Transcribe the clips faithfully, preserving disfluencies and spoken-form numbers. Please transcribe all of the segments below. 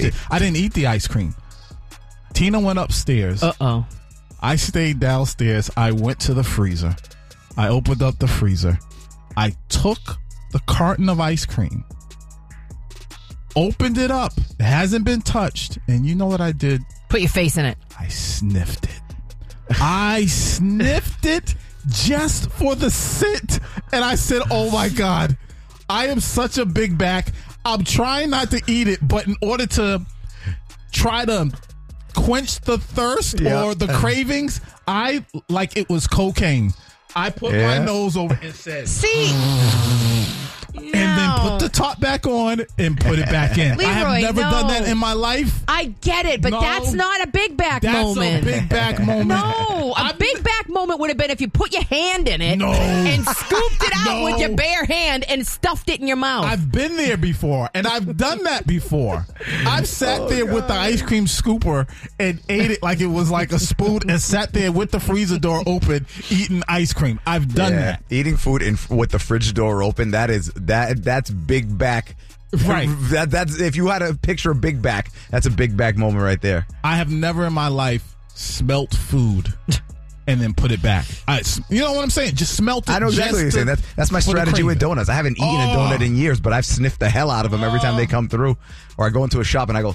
it. I didn't eat the ice cream. Tina went upstairs. Uh-oh. I stayed downstairs. I went to the freezer. I opened up the freezer. I took the carton of ice cream, opened it up. It hasn't been touched. And you know what I did? Put your face in it. I sniffed it. I sniffed it just for the scent. And I said, oh my God, I am such a big back. I'm trying not to eat it, but in order to try to quench the thirst yeah. or the cravings, I, like it was cocaine. I put yeah. my nose over and said, see, and then put the top back on and put it back in. Leroy, I have never no. done that in my life. I get it, but No. that's not a big back That's moment. a big back moment. No, a big back moment would have been if you put your hand in it No. and scooped it out No. with your bare hand and stuffed it in your mouth. I've been there before, and I've done that before. I've sat Oh, there God. with the ice cream scooper and ate it like it was like a spoon and sat there with the freezer door open eating ice cream. I've done Yeah. that. Eating food in with the fridge door open, that is that that's big back. Right. That that's if you had a picture of big back, that's a big back moment right there. I have never in my life smelt food and then put it back. I, you know what I'm saying? Just smelt it. I know exactly what you're just saying. to- That's that's my for the strategy with craving. donuts. I haven't eaten Oh. a donut in years, but I've sniffed the hell out of them every time they come through. Or I go into a shop and I go,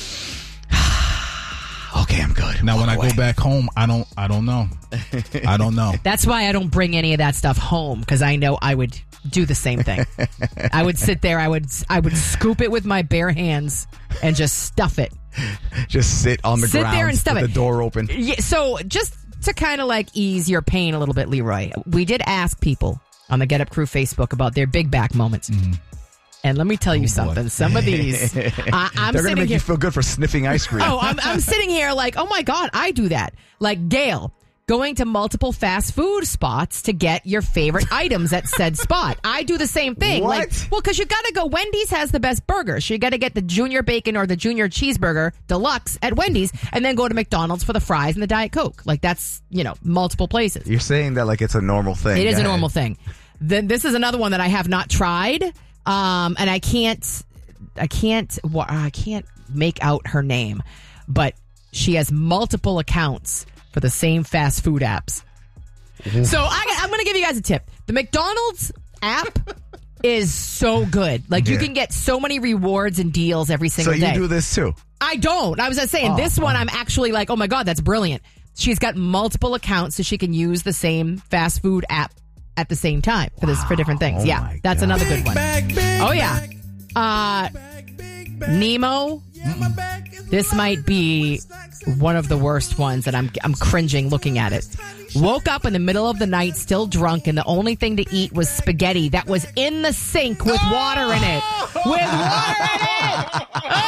okay, I'm good. Now, Walk when I away. go back home, I don't. I don't know. I don't know. That's why I don't bring any of that stuff home, because I know I would do the same thing. I would sit there, I would I would scoop it with my bare hands and just stuff it. just sit on the Sit ground there and stuff with it. the door open. Yeah, so just to kind of like ease your pain a little bit, Leroy, we did ask people on the Get Up Crew Facebook about their big back moments. Mm-hmm. And let me tell you Oh, something. boy. Some of these, I, I'm They're sitting gonna make here. you feel good for sniffing ice cream. Oh, I'm, I'm sitting here like, oh my God, I do that. Like Gail, going to multiple fast food spots to get your favorite items at said spot. I do the same thing. What? Like, well, because you got to go. Wendy's has the best burgers. So you got to get the junior bacon or the junior cheeseburger deluxe at Wendy's, and then go to McDonald's for the fries and the Diet Coke. Like that's, you know, multiple places. You're saying that like it's a normal thing. It is Go a normal ahead. thing. Then this is another one that I have not tried, um, and I can't, I can't, well, I can't make out her name, but she has multiple accounts for the same fast food apps. So I, I'm going to give you guys a tip. The McDonald's app is so good. Like you Yeah. can get so many rewards and deals every So single you day. do this too. I don't. I was just saying, Oh, this one oh. I'm actually like, oh my God, that's brilliant. She's got multiple accounts so she can use the same fast food app at the same time for this for different things. Oh yeah, my that's God. another good one. Oh yeah. Uh, Nemo. This might be one of the worst ones, and I'm I'm cringing looking at it. Woke up in the middle of the night, still drunk, and the only thing to eat was spaghetti that was in the sink with water in it. With water in it.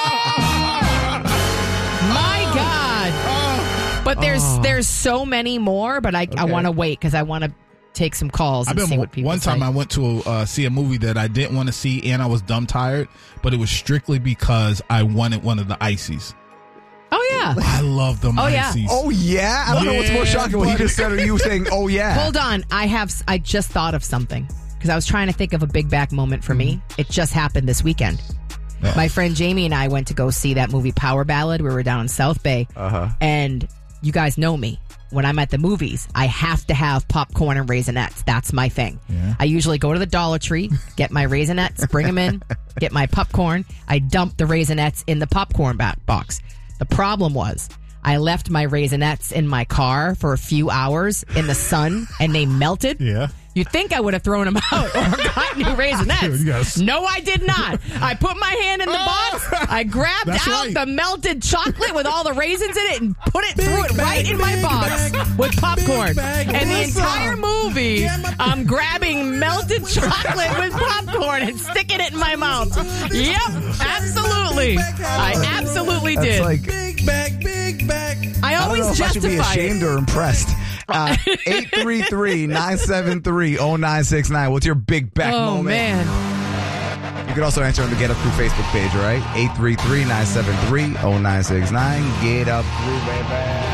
Oh! My God. But there's Oh. there's so many more, but I I want to wait because I want to take some calls I and see remember what people one time say. I went to uh, see a movie that I didn't want to see, and I was dumb tired, but it was strictly because I wanted one of the ices. Oh yeah. I love them Oh, yeah. ices. Oh yeah, I don't know what's more Yeah, shocking, what he buddy. just said or you saying, "Oh yeah." Hold on, I have I just thought of something because I was trying to think of a big back moment for me. It just happened this weekend. Yeah. My friend Jamie and I went to go see that movie Power Ballad. We were down in South Bay, Uh-huh. and you guys know me. When I'm at the movies, I have to have popcorn and Raisinets. That's my thing. Yeah. I usually go to the Dollar Tree, get my Raisinets, bring them in, get my popcorn. I dump the Raisinets in the popcorn ba- box. The problem was I left my Raisinets in my car for a few hours in the sun, and they melted. Yeah. You'd think I would have thrown them out or got new You Raisinets. gotta- No, I did not. I put my hand in the box. I grabbed That's out right. the melted chocolate with all the raisins in it and put it, threw it right in my box with popcorn. And the entire movie, I'm grabbing melted chocolate with popcorn and sticking it in my mouth. Yep, absolutely. I absolutely That's did. like Big back, big back. I I don't always know if I should be justify ashamed it. or impressed. Uh, eight three three, nine seven three, oh nine six nine. What's your big back Oh, moment? man. You can also answer on the Get Up Crew Facebook page, all right? eight three three, nine seven three, oh nine six nine. Get Up Crew, baby.